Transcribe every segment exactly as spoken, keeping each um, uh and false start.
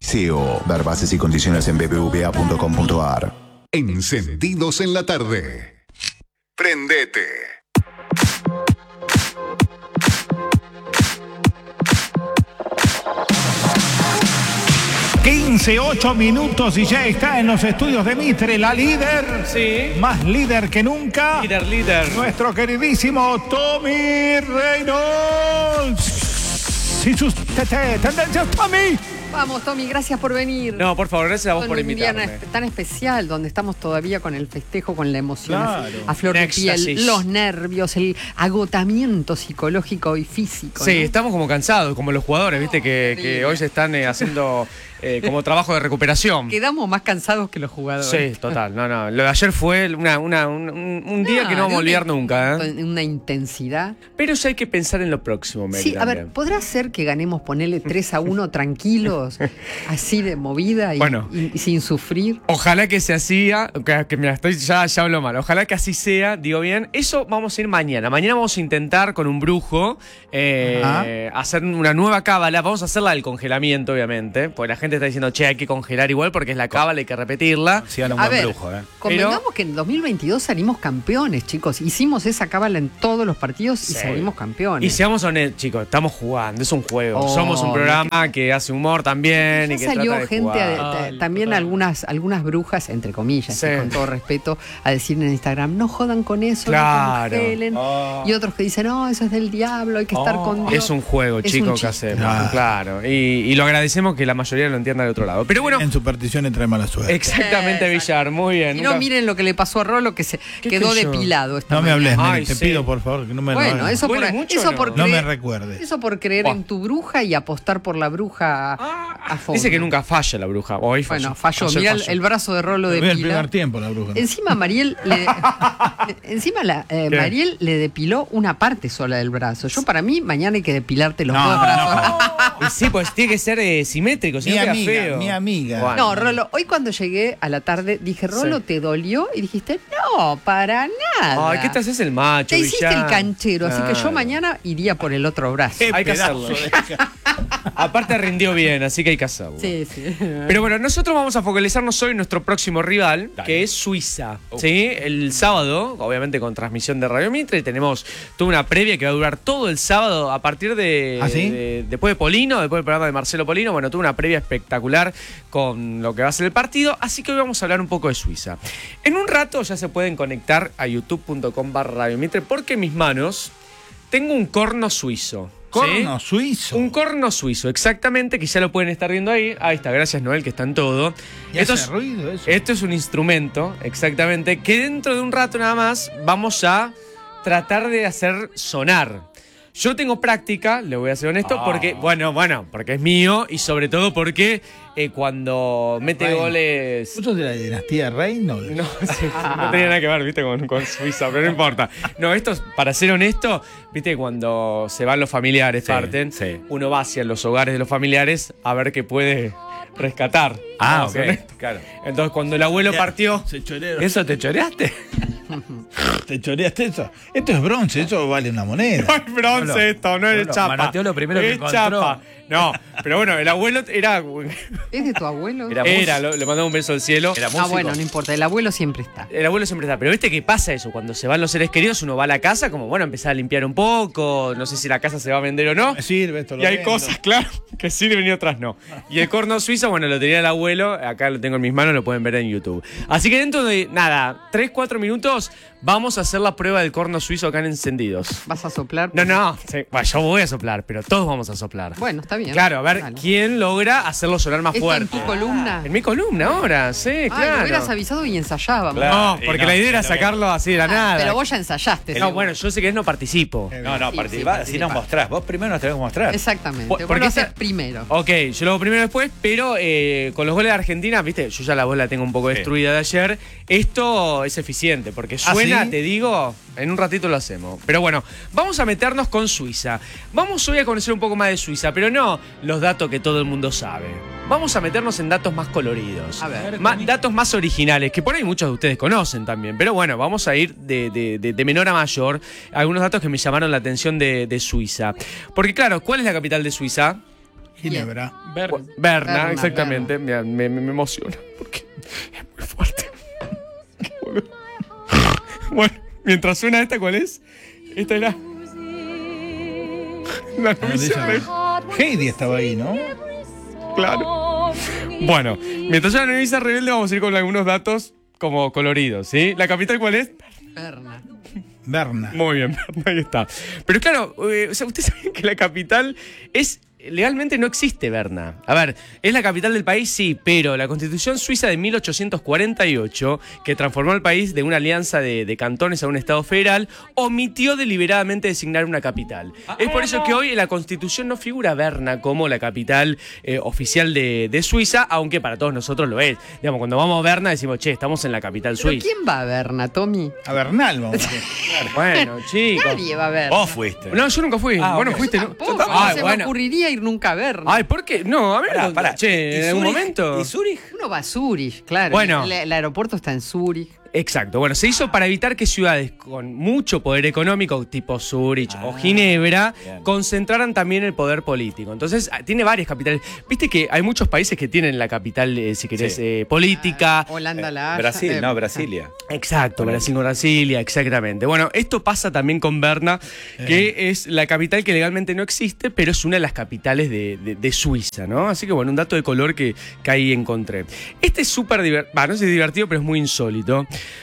SEO. Ver bases y condiciones en b b v a punto com punto a r. Encendidos en la tarde. Prendete. quince, ocho minutos y ya está en los estudios de Mitre, la líder. Sí. Más líder que nunca. Líder, líder. Nuestro queridísimo Tommy Reynolds. Sí, sus tendencias, Tommy. Vamos, Tommy, gracias por venir. No, por favor, gracias a vos Con por un día invitarme. tan especial, donde estamos todavía con el festejo, con la emoción Claro. a flor de Éxtasis. piel, los nervios, el agotamiento psicológico y físico. Sí, ¿no? estamos como cansados, como los jugadores, viste, que, que horrible. hoy se están eh, haciendo eh, como trabajo de recuperación. Quedamos más cansados que los jugadores. Sí, total. No, no. Lo de ayer fue una, una, un, un- un día que no vamos a olvidar nunca, ¿eh? Una intensidad. Pero sí hay que pensar en lo próximo, Mary. Sí, a ver, también. ¿podrá ser que ganemos, ponerle tres a uno tranquilos, así de movida y, Bueno. y- y sin sufrir? Ojalá que se hacía, que, que mira, estoy, ya, ya hablo mal, ojalá que así sea, digo bien. Eso vamos a ir mañana. Mañana vamos a intentar con un brujo eh, hacer una nueva cábala. Vamos a hacerla del congelamiento, obviamente, porque la gente está diciendo, che, hay que congelar igual porque es la cábala, hay que repetirla. Sí, un A buen ver, brujo, ¿eh? convengamos Pero- que en dos mil veintidós salimos campeones, chicos. Hicimos esa cábala en todos los partidos y Sí. salimos campeones. Y seamos honestos, chicos, estamos jugando, es un juego. Oh, Somos un programa que hace humor también Ya y que salió trata de gente, jugar. a- ta- también algunas, algunas brujas, entre comillas, Sí. y con todo respeto, a decir en Instagram, no jodan con eso, Claro. no congelen. Oh. Y otros que dicen, no, eso es del diablo, hay que estar Oh. con Dios. Es un juego, Es chicos, un que chiste. hacemos. Claro. Claro. Y, y lo agradecemos que la mayoría lo entienda del otro lado. Pero bueno, En supersticiones trae mala suerte. exactamente, Villar, muy bien. Y no Nunca- miren lo que le pasó a Rolo, que se ¿Qué quedó sé yo? depilado esta No me mañana. hables, Mary, Ay, te sí. pido por favor que no me lo Bueno, hagas. eso por, ¿Duele mucho eso o no? por No creer, me recuerdes. eso por creer Buah. en tu bruja y apostar por la bruja a fondo. Dice que nunca falla la bruja. Hoy falló. Bueno, falló. Ayer Mira el, falló. el brazo de Rolo de Voy al pila. primer tiempo la bruja. Encima Mariel le, encima la, eh, ¿Qué? Mariel le depiló una parte sola del brazo. Yo para mí mañana hay que depilarte los No, dos no, brazos. Y sí, pues tiene que ser eh, simétrico, si Mi no queda amiga, feo. mi amiga. Bueno. No, Rolo, hoy cuando llegué a la tarde dije, Rolo, Sí. ¿te dolió? Y dijiste, no, para nada. Ay, ¿qué te haces el macho, Te hiciste Villar? el canchero, así que yo Claro. mañana iría por el otro brazo. Qué Hay que pedazo hacerlo. de- Aparte rindió bien, así que hay que hacerlo. Sí, sí. Pero bueno, nosotros vamos a focalizarnos hoy en nuestro próximo rival, Dale. que es Suiza. ¿Sí? El sábado, obviamente con transmisión de Radio Mitre, tenemos toda una previa que va a durar todo el sábado a partir de, ¿Ah, sí? de- después de Polino, después del programa de Marcelo Polino. Bueno, tuve una previa espectacular con lo que va a ser el partido, así que hoy vamos a hablar un poco de Suiza. En un rato ya se pueden conectar a youtube punto com barra Radio Mitre porque en mis manos tengo un corno suizo. ¿sí? Corno suizo. Un corno suizo, exactamente, que ya lo pueden estar viendo ahí. Ahí está, gracias Noel, que está en todo. Y Esto hace es, ruido eso. esto es un instrumento, exactamente, que dentro de un rato nada más vamos a tratar de hacer sonar. Yo tengo práctica, le voy a ser honesto, Ah. porque, bueno, bueno, porque es mío y sobre todo porque eh, cuando mete Reyn. goles... ¿Vos sos de la dinastía Reynolds? No, sí, no tenía nada que ver, viste, con, con Suiza, pero no importa. No, esto, es, para ser honesto, viste, cuando se van los familiares, Sí, parten, sí. uno va hacia los hogares de los familiares a ver qué puede rescatar. Ah, Vamos a ser ok, honestos. claro. Entonces, cuando el abuelo partió... Se chorearon. ¿Eso te choreaste? ¿Te choreaste eso? Esto es bronce, eso vale una moneda. No es bronce No, no. esto, no es No, no, chapa. manoteó lo primero que es encontró. chapa. No, pero bueno, el abuelo era... ¿Es de tu abuelo? Era- Era, lo- le mandamos un beso al cielo. Era Ah, músico. bueno, no importa, el abuelo siempre está. El abuelo siempre está, pero viste que pasa eso, cuando se van los seres queridos, uno va a la casa como, bueno, empezar a limpiar un poco, no sé si la casa se va a vender o no. Me sirve esto. lo Y hay vendo. cosas, claro, que sirven y otras no. Y el corno suizo, bueno, lo tenía el abuelo, acá lo tengo en mis manos, lo pueden ver en YouTube. Así que dentro de, nada, tres, cuatro minutos, vamos a hacer la prueba del corno suizo acá en Encendidos. ¿Vas a soplar? No, no, sí, bueno, yo voy a soplar, pero todos vamos a soplar. Bueno, está bien. Claro, a ver Dale. quién logra hacerlo sonar más ¿Esto fuerte. en tu columna? En mi columna ahora, sí, Ay, claro. lo hubieras avisado y ensayábamos. Claro. No, Y porque no, la idea era no, sacarlo así de la Ah, nada. pero vos ya ensayaste. No, seguro. bueno, yo sé que no participo. No, no, Sí, participá, sí, así nos participá. mostrás. Vos primero nos tenés que mostrar. Exactamente. Por- Vos porque lo haces esta- primero. Ok, yo lo hago primero después, pero eh, con los goles de Argentina, viste, yo ya la voz la tengo un poco Sí. destruida de ayer. Esto es eficiente, porque ¿Ah, suena, sí? te digo, en un ratito lo hacemos. Pero bueno, vamos a meternos con Suiza. Vamos hoy a conocer un poco más de Suiza, pero no los datos que todo el mundo sabe. Vamos a meternos en datos más coloridos. A ver. Ma- datos más originales, que por ahí muchos de ustedes conocen también. Pero bueno, vamos a ir de, de- de- de menor a mayor. Algunos datos que me llamaron la atención de, de Suiza. Porque claro, ¿cuál es la capital de Suiza? Ginebra. Berna. Berna, Berna, exactamente. Mira, Me, me, me emociona porque es muy fuerte. Qué boludo. Bueno, mientras suena esta, ¿cuál es? Esta era. La novicia rebelde. Heidi estaba ahí, ¿no? Claro. Bueno, mientras suena la novicia rebelde, vamos a ir con algunos datos como coloridos, ¿sí? ¿La capital cuál es? Berna. Berna. Muy bien, ahí está. Pero claro, eh, o sea, ustedes saben que la capital es... Legalmente no existe Berna. A ver, es la capital del país, sí, pero la Constitución suiza de mil ochocientos cuarenta y ocho, que transformó al país de una alianza de, de cantones a un estado federal, omitió deliberadamente designar una capital. Es por eso que hoy en la Constitución no figura Berna como la capital eh, oficial de, de Suiza, aunque para todos nosotros lo es. Digamos, cuando vamos a Berna decimos, che, estamos en la capital ¿Pero suiza. quién va a Berna, Tommy? A Bernal, vamos a decir. Bueno, chicos. Nadie va a Berna. Vos fuiste. No, yo nunca fui. Ah, Vos no ok. fuiste, ¿no? Tampoco, Yo- no Ay, se me bueno. ocurriría ir nunca a Berna. Ay, ¿por qué? No, a ver, Pará, pará. che, ¿Y en algún Zurich? momento. ¿Y Zurich? Uno va a Zurich, claro. Bueno. El, el aeropuerto está en Zurich. Exacto. Bueno, se hizo para evitar que ciudades con mucho poder económico, tipo Zurich Ah, o Ginebra, bien. concentraran también el poder político. Entonces, ah, tiene varias capitales. Viste que hay muchos países que tienen la capital, eh, si querés, Sí. eh, política. Holanda, la Haya. Brasil, Eh, no, Brasilia. Exacto, Brasil, Brasilia, exactamente. Bueno, esto pasa también con Berna, que es la capital que legalmente no existe, pero es una de las capitales de, de- de Suiza, ¿no? Así que bueno, un dato de color que, que ahí encontré. Este es súper divertido, no sé si es divertido, pero es muy insólito.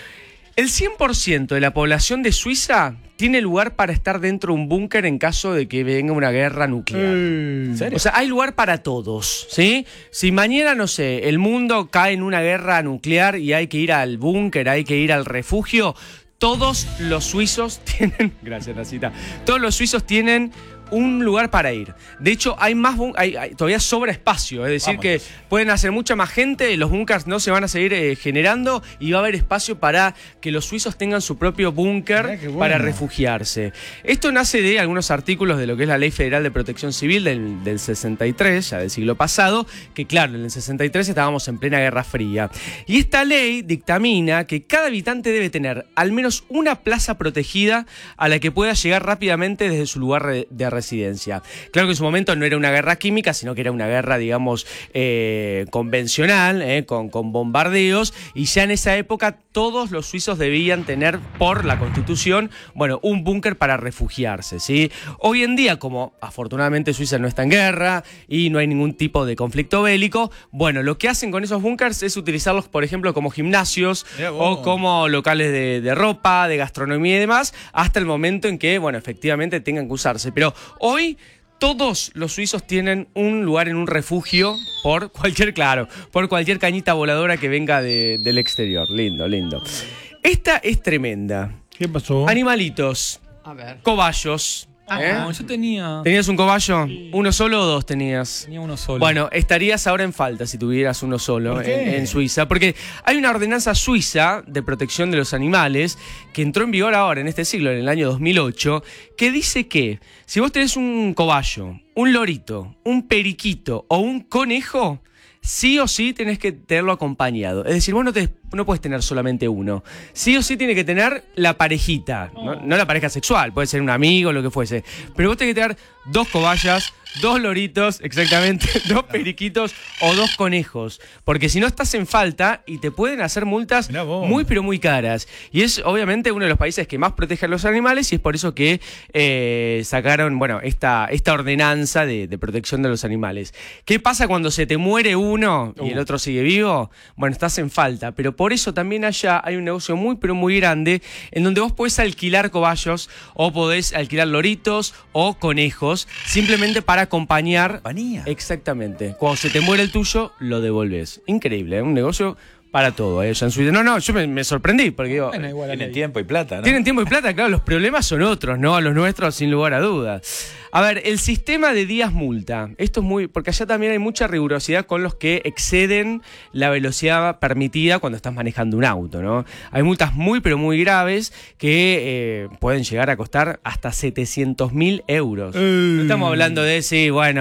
El cien por ciento de la población de Suiza tiene lugar para estar dentro de un búnker en caso de que venga una guerra nuclear. ¿En serio? O sea, hay lugar para todos, ¿sí? Si mañana, no sé, el mundo cae en una guerra nuclear y hay que ir al búnker, hay que ir al refugio, todos los suizos tienen... Gracias, Nacita. Todos los suizos tienen un lugar para ir. De hecho, hay más bún- hay, hay- todavía sobra espacio, es decir, Vamos. que pueden hacer mucha más gente, los búnkers no se van a seguir eh, generando y va a haber espacio para que los suizos tengan su propio búnker Mirá qué bueno. para refugiarse. Esto nace de algunos artículos de lo que es la Ley Federal de Protección Civil del, del sesenta y tres, ya del siglo pasado, que claro, en el sesenta y tres estábamos en plena Guerra Fría. Y esta ley dictamina que cada habitante debe tener al menos una plaza protegida a la que pueda llegar rápidamente desde su lugar re- de residencia. Claro que en su momento no era una guerra química, sino que era una guerra, digamos, eh, convencional, eh, con, con bombardeos, y ya en esa época todos los suizos debían tener, por la Constitución, bueno, un búnker para refugiarse, ¿sí? Hoy en día, como afortunadamente Suiza no está en guerra y no hay ningún tipo de conflicto bélico, bueno, lo que hacen con esos búnkers es utilizarlos, por ejemplo, como gimnasios Mirá vos. o como locales de, de ropa, de gastronomía y demás, hasta el momento en que, bueno, efectivamente tengan que usarse. Pero hoy todos los suizos tienen un lugar en un refugio por cualquier, claro, por cualquier cañita voladora que venga de- del exterior. Lindo, lindo. Esta es tremenda. ¿Qué pasó? Animalitos, A ver. cobayos. ¿eh? No, yo tenía, ¿Tenías un cobayo? ¿Uno solo o dos tenías? tenía uno solo. Bueno, estarías ahora en falta si tuvieras uno solo ¿Por en, qué? en Suiza, porque hay una ordenanza suiza de protección de los animales que entró en vigor ahora en este siglo, en el año dos mil ocho, que dice que si vos tenés un cobayo, un lorito, un periquito o un conejo, sí o sí tenés que tenerlo acompañado. Es decir, vos no, te- no puedes tener solamente uno. Sí o sí tiene que tener la parejita. No, no la pareja sexual, puede ser un amigo, lo que fuese. Pero vos tenés que tener dos cobayas, dos loritos, exactamente, dos periquitos o dos conejos. Porque si no estás en falta y te pueden hacer multas Mirá vos. muy pero muy caras. Y es obviamente uno de los países que más protege a los animales y es por eso que eh, sacaron, bueno, esta, esta ordenanza de, de protección de los animales. ¿Qué pasa cuando se te muere uno y el otro sigue vivo? Bueno, estás en falta. Pero por eso también allá hay un negocio muy pero muy grande en donde vos podés alquilar cobayos o podés alquilar loritos o conejos simplemente para acompañar. Compañía. Exactamente. Cuando se te muere el tuyo, lo devolves. Increíble, ¿eh? Un negocio para todo, ¿eh? Allá en Suiza. No, no, yo me, me sorprendí porque digo, Bueno, igual a Tienen la- tiempo y plata, ¿no? tienen tiempo y plata, claro, los problemas son otros, ¿no? Los nuestros, sin lugar a dudas. A ver, el sistema de días multa. Esto es muy... Porque allá también hay mucha rigurosidad con los que exceden la velocidad permitida cuando estás manejando un auto, ¿no? Hay multas muy, pero muy graves que eh, pueden llegar a costar hasta setecientos mil euros. No estamos hablando de, sí, bueno,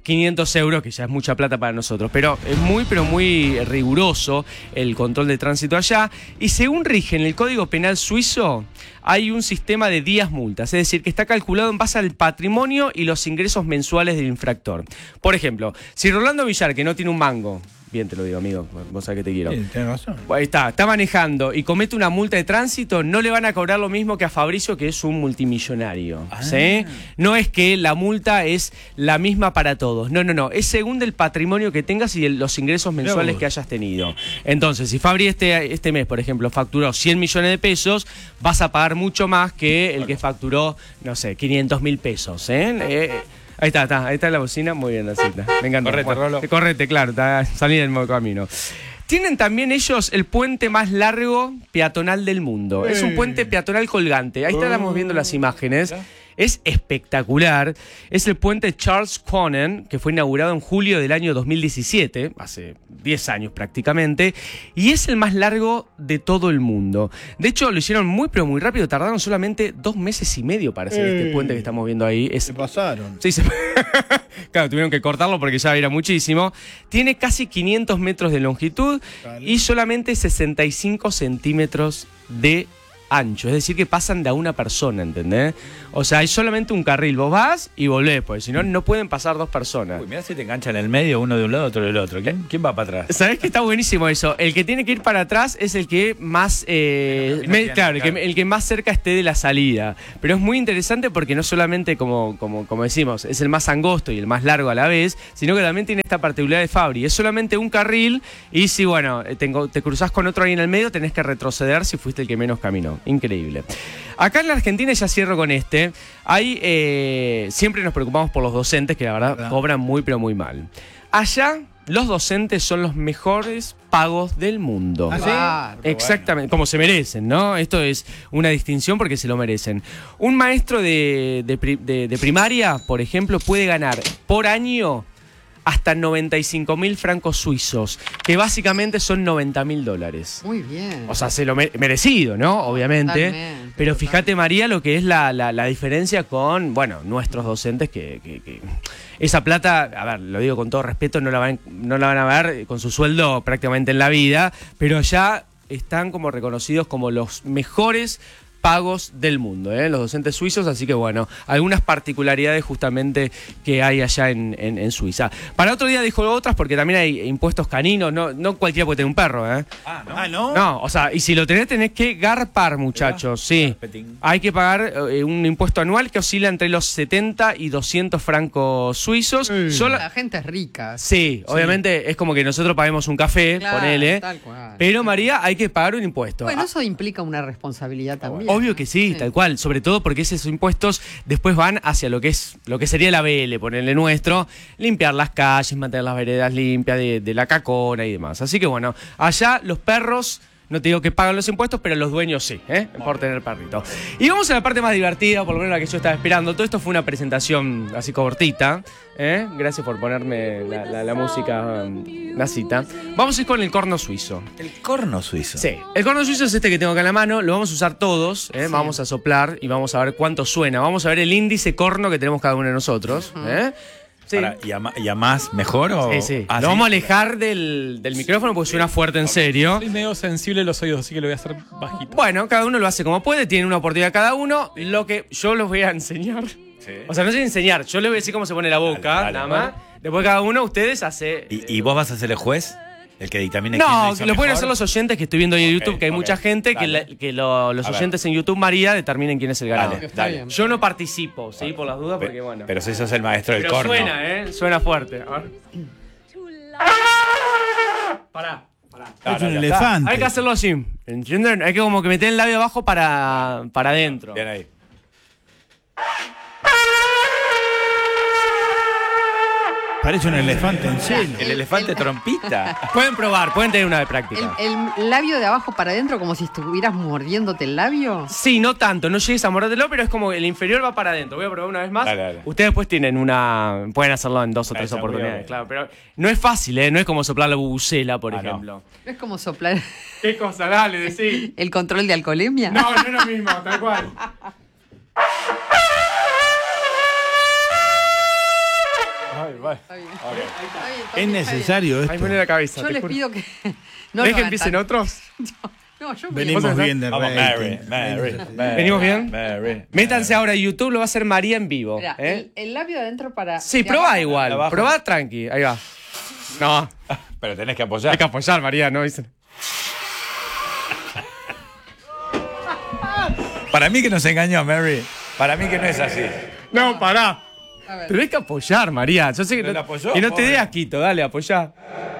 quinientos euros, que ya es mucha plata para nosotros. Pero es muy, pero muy riguroso el control de tránsito allá. Y según rige en el Código Penal suizo, hay un sistema de días multas. Es decir, que está calculado en base al patrimonio y los ingresos mensuales del infractor. Por ejemplo, si Rolando Villar, que no tiene un mango, bien te lo digo, amigo, vos sabés que te quiero. Sí, tenés razón. Ahí está, está manejando y comete una multa de tránsito, no le van a cobrar lo mismo que a Fabricio, que es un multimillonario. Ah. ¿Sí? No es que la multa es la misma para todos. No, no, no. Es según el patrimonio que tengas y el, los ingresos mensuales que hayas tenido. Entonces, si Fabri este, este mes, por ejemplo, facturó cien millones de pesos, vas a pagar mucho más que el que facturó, no sé, quinientos mil pesos. ¿eh? eh Ahí está, está, ahí está la bocina, muy bien la cita. Me encanta. Correte, Bueno, Rolo. correte, claro, está, salí del modo camino. Tienen también ellos el puente más largo peatonal del mundo. Es un puente peatonal colgante. Ahí estamos viendo las imágenes. Es espectacular. Es el puente Charles Koenen, que fue inaugurado en julio del año dos mil diecisiete, hace diez años prácticamente, y es el más largo de todo el mundo. De hecho, lo hicieron muy pero muy rápido, tardaron solamente dos meses y medio para hacer este puente que estamos viendo ahí. Es... Se pasaron. Sí, se... claro, tuvieron que cortarlo porque ya era muchísimo. Tiene casi quinientos metros de longitud Vale. y solamente sesenta y cinco centímetros de ancho, es decir que pasan de a una persona, ¿entendés? O sea, hay solamente un carril, vos vas y volvés, porque si no, no pueden pasar dos personas. Uy, mirá si te enganchan en el medio, uno de un lado, otro del otro. ¿Quién, quién va para atrás? ¿Sabés que está buenísimo eso? El que tiene que ir para atrás es el que más, eh, Bueno, me- no claro, el tiene- que, el que más cerca esté de la salida. Pero es muy interesante porque no solamente, como, como, como decimos, es el más angosto y el más largo a la vez, sino que también tiene esta particularidad de Fabri. Es solamente un carril y si, bueno, te, te cruzás con otro ahí en el medio, tenés que retroceder si fuiste el que menos caminó. Increíble. Acá en la Argentina, y ya cierro con este, hay, eh, siempre nos preocupamos por los docentes, que la verdad, ¿Verdad? cobran muy, pero muy mal. Allá, los docentes son los mejores pagos del mundo. ¿Ah, sí? Claro. Exactamente, como se merecen, ¿no? Esto es una distinción porque se lo merecen. Un maestro de, de pri- de- de primaria, por ejemplo, puede ganar por año hasta noventa y cinco mil francos suizos, que básicamente son noventa mil dólares. Muy bien. O sea, se lo me- merecido, ¿no? Obviamente. Totalmente, Pero fíjate, totalmente. María, lo que es la, la- la diferencia con, bueno, nuestros docentes que, que- que esa plata, a ver, lo digo con todo respeto, no la van, no la van a ver con su sueldo prácticamente en la vida, pero ya están como reconocidos como los mejores pagos del mundo, ¿eh? Los docentes suizos, así que bueno, algunas particularidades justamente que hay allá en, en- en Suiza. Para otro día dijo otras porque también hay impuestos caninos, no, no cualquiera puede tener un perro, ¿eh? Ah, ¿no? Ah, ¿no? No, o sea, y si lo tenés, tenés que garpar, muchachos, sí. Garpetín. Hay que pagar eh, un impuesto anual que oscila entre los setenta y doscientos francos suizos. Sí. Sola- La gente es rica. Sí, obviamente es como que nosotros paguemos un café, Claro, ponele. tal cual. Pero María, hay que pagar un impuesto. Bueno, Ah, eso implica una responsabilidad también. Obvio ¿no? que sí, tal cual. Sobre todo porque esos impuestos después van hacia lo que es lo que sería la B L, ponerle nuestro, limpiar las calles, mantener las veredas limpias de, de la cacona y demás. Así que bueno, allá los perros, no te digo que pagan los impuestos, pero los dueños sí, ¿eh? Por tener perrito. Y vamos a la parte más divertida, por lo menos la que yo estaba esperando. Todo esto fue una presentación así cortita, ¿eh? Gracias por ponerme la, la- la música, um, la cita. Vamos a ir con el corno suizo. El corno suizo. Sí, el corno suizo es este que tengo acá en la mano, lo vamos a usar todos, ¿eh? Vamos a soplar y vamos a ver cuánto suena. Vamos a ver el índice corno que tenemos cada uno de nosotros. ¿eh? Sí. Para- ¿y, a, ma- y a más mejor o...? Sí, sí. Ah, Lo sí. vamos a alejar del, del micrófono porque suena fuerte en serio. Soy medio sensible a los oídos, así que lo voy a hacer bajito. Bueno, cada uno lo hace como puede, tiene una oportunidad cada uno. Lo que yo los voy a enseñar. Sí. O sea, no sé enseñar, yo les voy a decir cómo se pone la boca, Dale, dale. nada más. Después cada uno, ustedes hace... ¿Y, y vos vas a ser el juez? ¿El que dictamine quién No, hizo lo pueden mejor? hacer los oyentes que estoy viendo hoy en Ok, YouTube, que hay ok, mucha gente que, dale. la- que lo- los A ver. oyentes en YouTube, María, determinen quién es el ganador. Dale, Está dale. bien. Yo no participo, ¿sí? Por las dudas, Pe- porque bueno. Pero si sos el maestro del Pero corno. suena, ¿eh? Suena fuerte. A ver. Pará, pará. No, Es no, un ya elefante. Hay que hacerlo así, ¿entienden? Hay que como que meter el labio abajo para, para adentro. Bien ahí. Parece un elefante en serio. El elefante trompita. Pueden probar, pueden tener una de práctica. El, el labio de abajo para adentro, como si estuvieras mordiéndote el labio. Sí, no tanto, no llegues a mordértelo, pero es como el inferior va para adentro. Voy a probar una vez más. Dale, dale. Ustedes después tienen una. Pueden hacerlo en dos o Ahí tres está, muy oportunidades, bien. claro. Pero no es fácil, ¿eh? No es como soplar la bubucela, por Ah, no. ejemplo. Es como soplar ¿Qué cosa? Dale, decí. el control de alcoholemia. No, no es lo mismo, tal cual. va. Está bien. Ok. Está bien, Tommy, Es está bien. necesario Ahí esto. pone la cabeza. Yo te les juro. pido que no ¿Ves lo que hagan empiecen tanto. otros? No, yo Venimos ¿Vos bien de Vamos, rating. Mary, Mary, Mary. ¿Venimos bien? Mary. Métanse ahora a YouTube, lo va a hacer María en vivo. Mirá, ¿eh? el, el labio de adentro para. Sí, de probá abajo. igual. abajo. Probá tranqui. Ahí va. No, Pero tenés que apoyar. hay que apoyar, María, ¿no? Dicen. Para mí que nos engañó, Mary. Para mí que no es así. No, pará. A ver. Tenés que apoyar, María. Yo sé que ¿Pero no, la apoyó, que no te pobre? dé asquito. Dale, apoyá.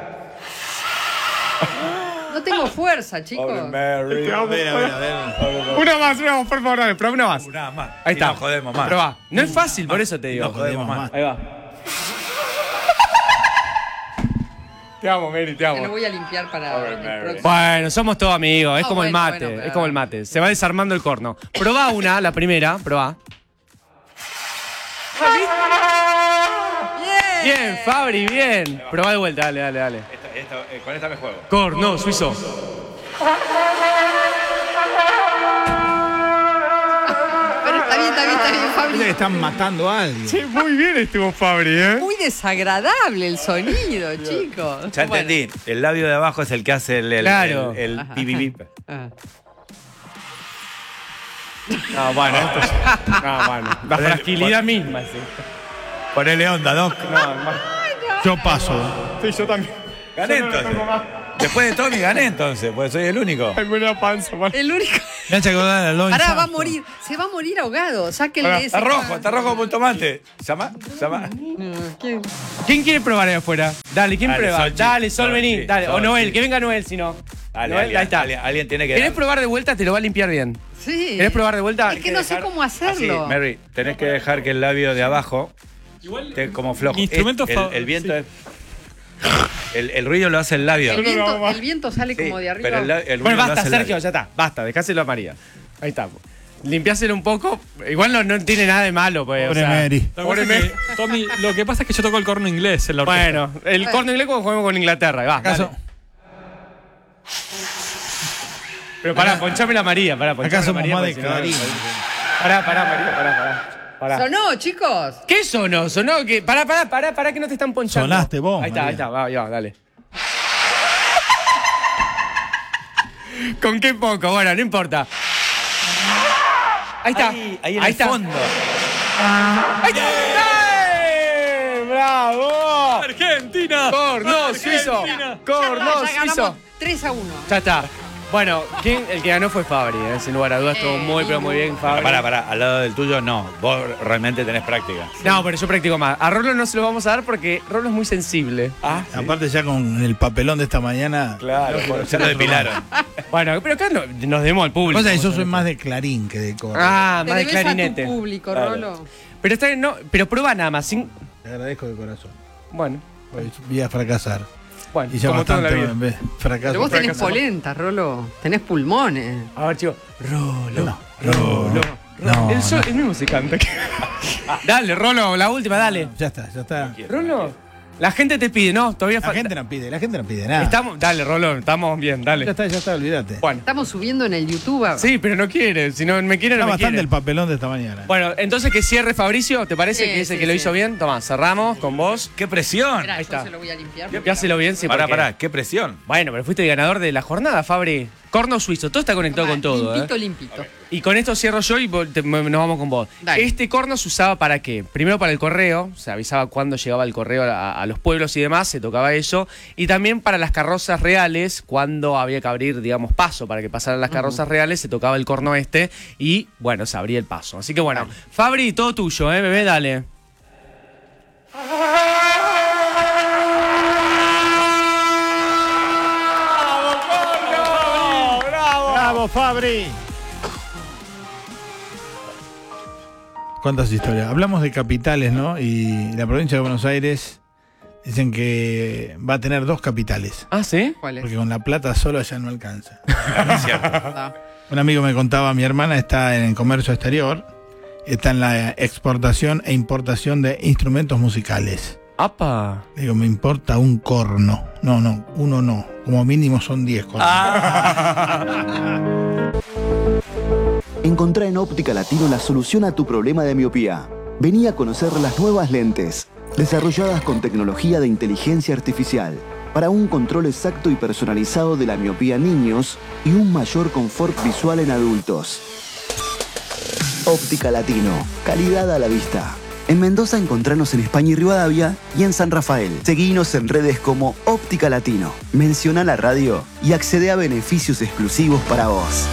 No tengo fuerza, chicos. Pobre Mary. A ver, a ver, a ver. Una más, una más, por favor, dale, probá una más. Una más. Ahí Y está. no jodemos más. Probá. No es fácil, por eso te digo. No jodemos más. más. Ahí va. Te amo, Mary, te Te lo amo. voy a limpiar para Pobre el Mary. próximo. Bueno, somos todos amigos. Es Ah, como el bueno, mate. bueno, pero- Es como el mate. Se va desarmando el corno. Probá una, la primera. Probá. Bien. Bien, Fabri, bien. Probá de vuelta, dale, dale, dale. Esta- esta- eh, con esta me juego. Corno, suizo. Pero está bien, está bien, está bien, Parece que Fabri. están matando a alguien. Sí, muy bien estuvo Fabri, ¿eh? Muy desagradable el sonido, chicos. Ya Bueno. entendí. El labio de abajo es el que hace el, el, Claro. el, el Ajá. pi, pi, pi. Ah. No, bueno, esto es... No, bueno. La fragilidad misma, sí. Ponele onda, Doc. Yo paso. Sí, yo también. Gané Yo no lo entonces. tengo más. Después de Tommy gané entonces, porque soy el único. Ay, me da panza, man. El único. Me hace acordar a Lois Pará, va a Armstrong. morir. Se va a morir ahogado. Sáquenle Pará, ese. Está rojo, está rojo como un tomate. ¿Llama? ¿Llama? ¿Quién? ¿Quién quiere probar ahí afuera? Dale, ¿quién Dale, prueba? Sol, Dale, sí. Sol, Sol, vení. sí. Dale. O Sol, Noel, sí. que venga Noel, si no. Dale, Noel, alguien, ahí está. alguien, alguien tiene que ¿Querés dar. probar de vuelta? Te lo va a limpiar bien. Sí. ¿Querés probar de vuelta? Es que no sé cómo Así, hacerlo. Mary, tenés que dejar que el labio de abajo esté como flojo. Mi instrumento el, fa- el viento sí. es... El, el ruido lo hace el labio. El viento, vamos. el viento sale Sí, como de arriba. pero el, la- el ruido Bueno, lo basta, hace el Sergio, labio. ya está. Basta, dejáselo a María. Ahí está. Limpiáselo un poco. Igual no, no tiene nada de malo, pues. Pobre o sea, Mary. Lo que, Pobre pasa es Mary. que, Tommy, lo que pasa es que yo toco el corno inglés en la orquesta. Bueno, el corno inglés cuando jugamos con Inglaterra. Ahí va, ¿Acaso, dale. Pero pará, ponchame la María. Pará, ponchame acá la somos María. más de porque si no- Clarín? Pará, pará, María, pará, pará. pará. Sonó, chicos. ¿Qué sonó? Sonó que. Pará, pará, pará, pará que no te están ponchando. Sonaste vos, Ahí está, María. ahí está, va, ahí va, dale. ¿Con qué poco? Bueno, no importa. Ahí está. Ahí, ahí en ahí el está. fondo. ¡Ahí está! ¡Eh! ¡Bravo! ¡Argentina! ¡Corno suizo! Argentina. ¡Corno Ya suizo! ganamos tres a uno. Ya está. Bueno, ¿quién, el que ganó fue Fabri, eh, sin lugar a dudas. Estuvo Eh, muy, pero muy bien, Fabri. Pará, pará, al lado del tuyo no. Vos realmente tenés práctica. No, pero yo practico más. A Rolo no se lo vamos a dar porque Rolo es muy sensible. Ah, Aparte ya con el papelón de esta mañana. claro, ya lo depilaron. Bueno, pero acá no- nos demos al público. Pasa que yo soy más de Clarín que de coro. Ah, Te más de debes a clarinete. tu público, Claro. Rolo. Pero está bien, no, pero prueba nada más. Sin... Te agradezco de corazón. Bueno, Hoy voy a fracasar. bueno, Y ya como todo en la bastante vida. en vez- fracaso. Pero vos tenés fracaso. polenta, Rolo. Tenés pulmones. A ver, chicos. Rolo. No, Rolo. No, el, sol- no. el mismo se canta. Dale, Rolo, la última, dale. Ya está, ya está. Rolo, la gente te pide, ¿no? Todavía La falta. gente no pide, la gente no pide nada. Estamos, dale, Rolo, estamos bien, Ya dale. está, ya está, olvídate. Bueno, Estamos subiendo en el YouTube. a- sí, pero no quiere. Si no me quiere, Está no me bastante quiere. el papelón de esta mañana. Bueno, entonces que cierre Fabricio, ¿te parece Sí, que ese sí, que lo sí. hizo bien? Toma, cerramos con vos. ¡Qué presión! Esperá, Ahí yo está. se lo voy a limpiar. Limpiáselo bien, sí, Pará, porque- pará, qué presión. Bueno, pero fuiste el ganador de la jornada, Fabri. Corno suizo, todo está conectado Tomá, con todo, Limpito, ¿eh? limpito. Y con esto cierro yo y vos- te- nos vamos con vos. Dale. Este corno se usaba para qué? Primero para el correo, se avisaba cuándo llegaba el correo a, a los pueblos y demás, se tocaba eso. Y también para las carrozas reales, cuando había que abrir, digamos, paso para que pasaran las carrozas reales, se tocaba el corno este y, bueno, se abría el paso. Así que bueno, Fabri, todo tuyo, ¿eh, bebé? Dale. ¡Bravo, Fabri! ¿Cuántas historias? Hablamos de capitales, ¿no? Y la provincia de Buenos Aires dicen que va a tener dos capitales. Ah, ¿sí? ¿Cuál es? Porque con La Plata solo ya no alcanza. Es cierto. Ah, Un amigo me contaba, mi hermana está en el comercio exterior, está en la exportación e importación de instrumentos musicales. ¡Apa! Le digo, me importa un corno. No, no, uno no. Como mínimo son diez cornos. Encontrá en Óptica Latino la solución a tu problema de miopía. Vení a conocer las nuevas lentes. desarrolladas con tecnología de inteligencia artificial para un control exacto y personalizado de la miopía en niños y un mayor confort visual en adultos. Óptica Latino, calidad a la vista. En Mendoza encontranos en España y Rivadavia y en San Rafael. Seguinos en redes como Óptica Latino. Menciona la radio y accede a beneficios exclusivos para vos.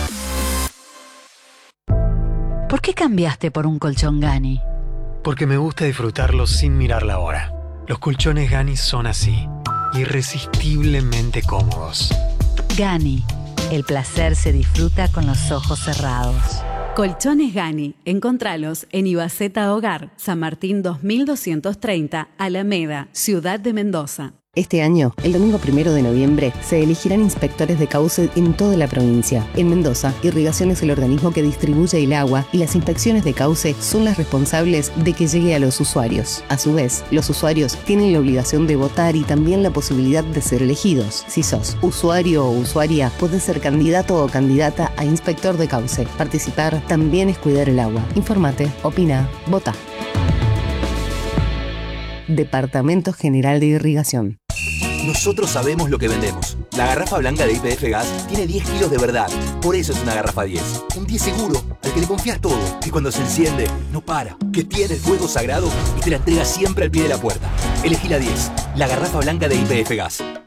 ¿Por qué cambiaste por un colchón Gani? Porque me gusta disfrutarlo sin mirar la hora. Los colchones Gani son así, irresistiblemente cómodos. Gani, el placer se disfruta con los ojos cerrados. Colchones Gani, encontralos en Ibaceta Hogar, San Martín dos mil doscientos treinta, Alameda, Ciudad de Mendoza. Este año, el domingo primero de noviembre, se elegirán inspectores de cauce en toda la provincia. En Mendoza, Irrigación es el organismo que distribuye el agua y las inspecciones de cauce son las responsables de que llegue a los usuarios. A su vez, los usuarios tienen la obligación de votar y también la posibilidad de ser elegidos. Si sos usuario o usuaria, podés ser candidato o candidata a inspector de cauce. Participar también es cuidar el agua. Infórmate, opina, vota. Departamento General de Irrigación. Nosotros sabemos lo que vendemos. La garrafa blanca de Y P F Gas tiene diez kilos de verdad. Por eso es una garrafa diez. Un diez seguro, al que le confías todo. Que cuando se enciende, no para. Que tiene el fuego sagrado y te la entrega siempre al pie de la puerta. Elegí la diez, la garrafa blanca de Y P F Gas.